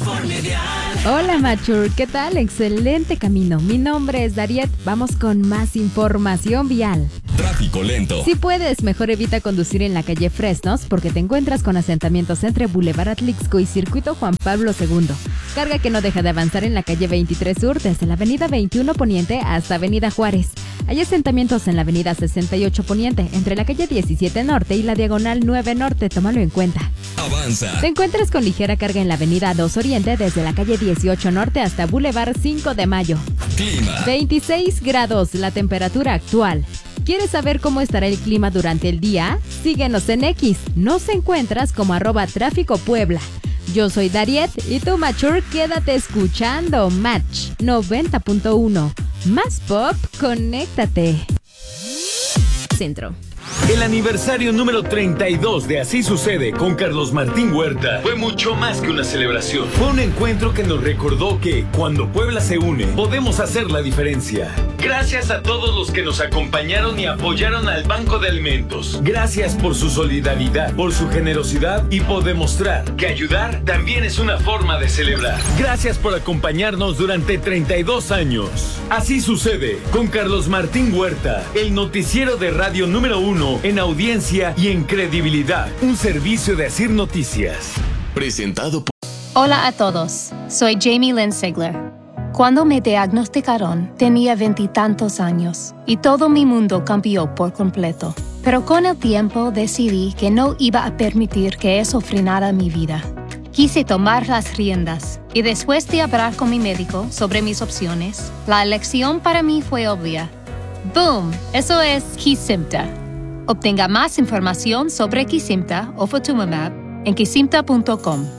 Hola Machur, ¿qué tal? Excelente camino. Mi nombre es Dariet. Vamos con más información vial. Tráfico lento. Si puedes, mejor evita conducir en la calle Fresnos porque te encuentras con asentamientos entre Boulevard Atlixco y Circuito Juan Pablo II. Carga que no deja de avanzar en la calle 23 Sur desde la avenida 21 Poniente hasta avenida Juárez. Hay asentamientos en la avenida 68 Poniente entre la calle 17 Norte y la diagonal 9 Norte. Tómalo en cuenta. Avanza. Te encuentras con ligera carga en la avenida 2 Oriente desde la calle 18 Norte hasta Boulevard 5 de Mayo. Clima. 26 grados la temperatura actual. ¿Quieres saber cómo estará el clima durante el día? Síguenos en X. Nos encuentras como @Tráfico Puebla. Yo soy Dariet y tú, Machur, quédate escuchando Match 90.1. Más pop, conéctate. Centro. El aniversario número 32 de Así Sucede con Carlos Martín Huerta fue mucho más que una celebración. Fue un encuentro que nos recordó que cuando Puebla se une, podemos hacer la diferencia. Gracias a todos los que nos acompañaron y apoyaron al Banco de Alimentos. Gracias por su solidaridad, por su generosidad y por demostrar que ayudar también es una forma de celebrar. Gracias por acompañarnos durante 32 años. Así Sucede con Carlos Martín Huerta, el noticiero de radio número 1 en audiencia y en credibilidad. Un servicio de Asir Noticias. Presentado por... Hola a todos, soy Jamie Lynn Sigler. Cuando me diagnosticaron, tenía 20 y tantos años y todo mi mundo cambió por completo. Pero con el tiempo decidí que no iba a permitir que eso frenara mi vida. Quise tomar las riendas y después de hablar con mi médico sobre mis opciones, la elección para mí fue obvia. ¡Boom! Eso es Kesimpta. Obtenga más información sobre Kesimpta o Ofatumumab en kesimpta.com.